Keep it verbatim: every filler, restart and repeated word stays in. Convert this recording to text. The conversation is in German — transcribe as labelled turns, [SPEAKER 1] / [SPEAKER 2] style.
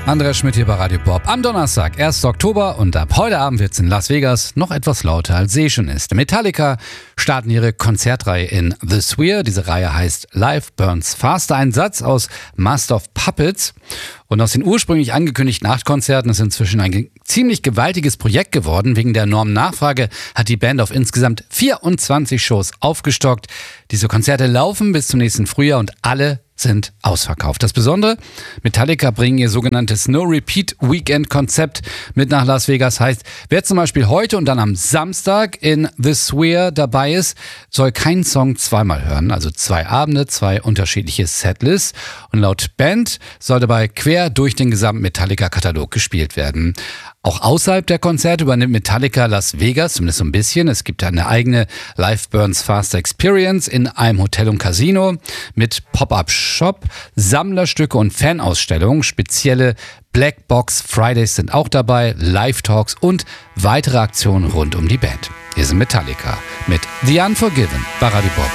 [SPEAKER 1] Andreas Schmidt hier bei Radio Bob am Donnerstag, ersten Oktober, und ab heute Abend wird es in Las Vegas noch etwas lauter, als es eh schon ist. Metallica starten ihre Konzertreihe in The Sphere. Diese Reihe heißt Life Burns Faster. Ein Satz aus Master of Puppets. Und aus den ursprünglich angekündigten acht Konzerten ist inzwischen ein ziemlich gewaltiges Projekt geworden. Wegen der enormen Nachfrage hat die Band auf insgesamt vierundzwanzig Shows aufgestockt. Diese Konzerte laufen bis zum nächsten Frühjahr und alle sind ausverkauft. Das Besondere: Metallica bringen ihr sogenanntes No-Repeat-Weekend-Konzept mit nach Las Vegas. Heißt, wer zum Beispiel heute und dann am Samstag in The Sphere dabei ist, soll keinen Song zweimal hören. Also zwei Abende, zwei unterschiedliche Setlists. Und laut Band soll dabei quer durch den gesamten Metallica-Katalog gespielt werden. Auch außerhalb der Konzerte übernimmt Metallica Las Vegas, zumindest so ein bisschen. Es gibt eine eigene Life Burns Faster Experience in einem Hotel und Casino mit Pop-Up-Shop, Sammlerstücke und Fanausstellungen. Spezielle Black Box Fridays sind auch dabei, Live-Talks und weitere Aktionen rund um die Band. Hier sind Metallica mit The Unforgiven bei Radio Bob.